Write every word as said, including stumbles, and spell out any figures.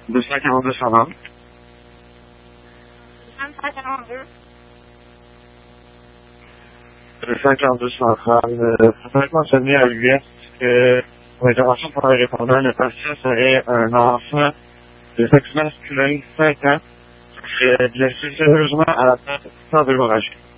deux cent quarante-deux cent vingt. deux cent quarante-deux. deux cent quarante-deux cent trente. Euh, préférablement sonner à l'U S que pour l'intervention pour le répondant, le patient serait un enfant de sexe masculin, cinq ans, qui serait blessé sérieusement à la tête sans hémorragie.